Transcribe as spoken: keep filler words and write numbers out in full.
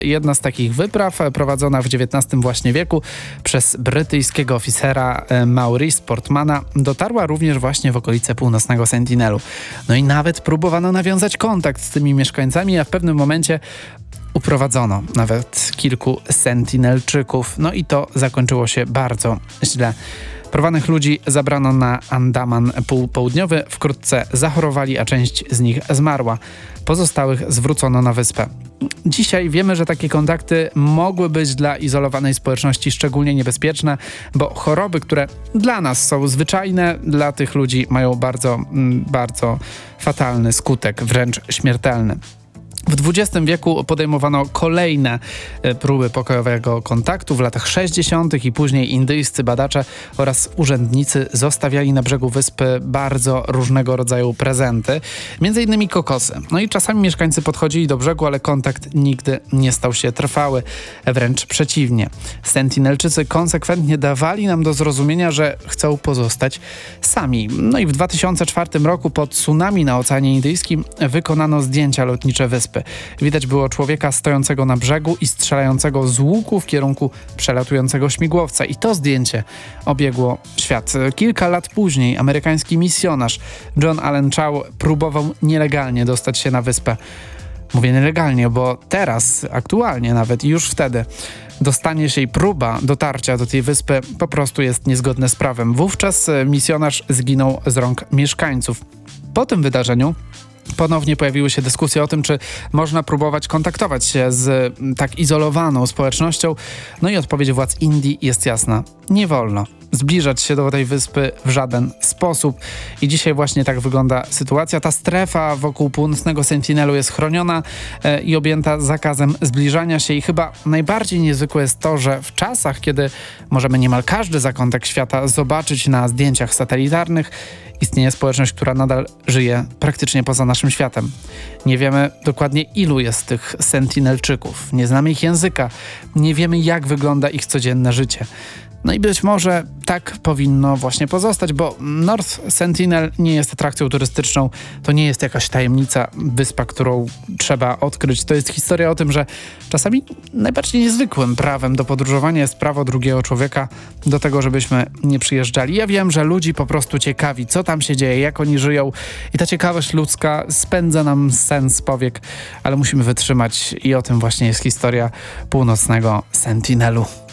Jedna z takich wypraw, prowadzona w dziewiętnastym właśnie wieku przez brytyjskiego oficera Maurice Portmana, dotarła również właśnie w okolice północnego Sentinelu. No i nawet próbowano nawiązać kontakt z tymi mieszkańcami, a w pewnym momencie uprowadzono nawet kilku Sentinelczyków. No i to zakończyło się bardzo źle. Porwanych ludzi zabrano na Andaman Południowy, wkrótce zachorowali, a część z nich zmarła. Pozostałych zwrócono na wyspę. Dzisiaj wiemy, że takie kontakty mogły być dla izolowanej społeczności szczególnie niebezpieczne, bo choroby, które dla nas są zwyczajne, dla tych ludzi mają bardzo, bardzo fatalny skutek, wręcz śmiertelny. W dwudziestym wieku podejmowano kolejne próby pokojowego kontaktu. W latach sześćdziesiątych i później indyjscy badacze oraz urzędnicy zostawiali na brzegu wyspy bardzo różnego rodzaju prezenty, między innymi kokosy. No i czasami mieszkańcy podchodzili do brzegu, ale kontakt nigdy nie stał się trwały, wręcz przeciwnie. Sentinelczycy konsekwentnie dawali nam do zrozumienia, że chcą pozostać sami. No i w dwa tysiące czwartym roku po tsunami na Oceanie Indyjskim wykonano zdjęcia lotnicze wyspy. Widać było człowieka stojącego na brzegu i strzelającego z łuku w kierunku przelatującego śmigłowca. I to zdjęcie obiegło świat. Kilka lat później amerykański misjonarz John Allen Chau próbował nielegalnie dostać się na wyspę. Mówię nielegalnie, bo teraz, aktualnie nawet i już wtedy dostanie się i próba dotarcia do tej wyspy po prostu jest niezgodne z prawem. Wówczas misjonarz zginął z rąk mieszkańców. Po tym wydarzeniu ponownie pojawiły się dyskusje o tym, czy można próbować kontaktować się z tak izolowaną społecznością. No i odpowiedź władz Indii jest jasna. Nie wolno zbliżać się do tej wyspy w żaden sposób. I dzisiaj właśnie tak wygląda sytuacja. Ta strefa wokół północnego Sentinelu jest chroniona e, i objęta zakazem zbliżania się. I chyba najbardziej niezwykłe jest to, że w czasach, kiedy możemy niemal każdy zakątek świata zobaczyć na zdjęciach satelitarnych, istnieje społeczność, która nadal żyje praktycznie poza naszym światem. Nie wiemy dokładnie, ilu jest tych Sentinelczyków. Nie znamy ich języka. Nie wiemy, jak wygląda ich codzienne życie. No i być może tak powinno właśnie pozostać, bo North Sentinel nie jest atrakcją turystyczną, to nie jest jakaś tajemnica, wyspa, którą trzeba odkryć. To jest historia o tym, że czasami najbardziej niezwykłym prawem do podróżowania jest prawo drugiego człowieka do tego, żebyśmy nie przyjeżdżali. Ja wiem, że ludzi po prostu ciekawi, co tam się dzieje, jak oni żyją i ta ciekawość ludzka spędza nam sens z powiek, ale musimy wytrzymać i o tym właśnie jest historia północnego Sentinelu.